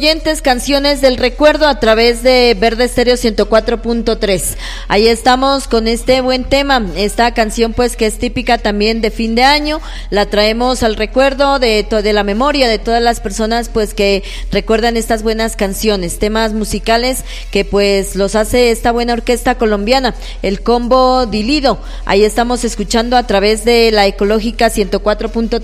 oyentes, canciones del recuerdo a través de Verde Estéreo 104.3. Ahí estamos con este buen tema, esta canción pues que es típica también de fin de año, la traemos al recuerdo de la memoria de todas las personas pues que recuerdan estas buenas canciones, temas musicales que pues los hace esta buena orquesta colombiana, el Combo Dilido. Ahí estamos escuchando a través de la Ecológica 104.3